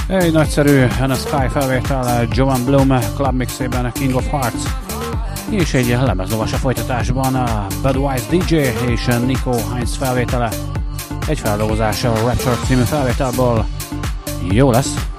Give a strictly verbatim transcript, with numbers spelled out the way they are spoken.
Egy nagyszerű Anna Sky felvétel Joan Blum Club Mixében, King of Hearts, és egy lemezlovas a folytatásban a Budwise dé dzsé és Nico Heinz felvétele, egy feldolgozása a Rapture című felvételből. Jó lesz!